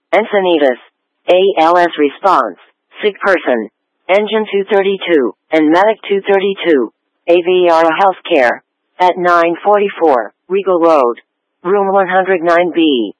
Encinitas. ALS response. Sick person. Engine 232, and Medic 232. AVR Healthcare. At 944, Regal Road. Room 109B.